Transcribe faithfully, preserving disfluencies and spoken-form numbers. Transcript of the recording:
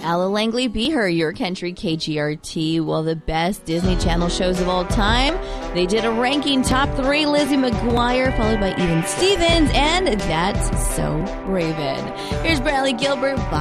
Ella Langley, Be Her, Your Country, K G R T. Well, the best Disney Channel shows of all time. They did a ranking top three. Lizzie McGuire, followed by Even Stevens, and That's So Raven. Here's Bradley Gilbert. Bye.